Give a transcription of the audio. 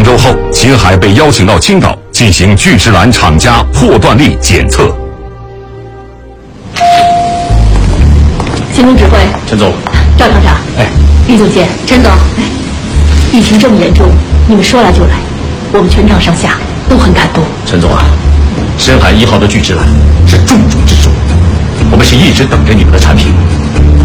2周后，秦海被邀请到青岛进行聚酯蓝厂家破断力检测。 新总指挥， 陈总， 赵厂长，李总监，陈总，疫情这么严重，你们说来就来，我们全厂上下都很感动。 陈总啊，深海1号的聚酯蓝是重中之重，我们是一直等着你们的产品。